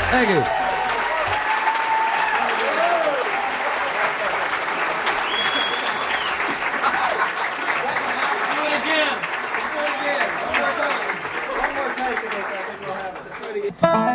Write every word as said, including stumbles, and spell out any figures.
Thank you. Do it again. Do it again. One more time. One more take of this, I think we'll have it.